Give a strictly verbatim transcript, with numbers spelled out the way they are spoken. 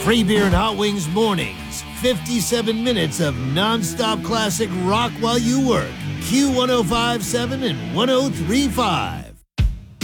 Free beer and hot wings mornings. fifty-seven minutes of non-stop classic rock while you work. Q one oh five point seven and one oh three point five.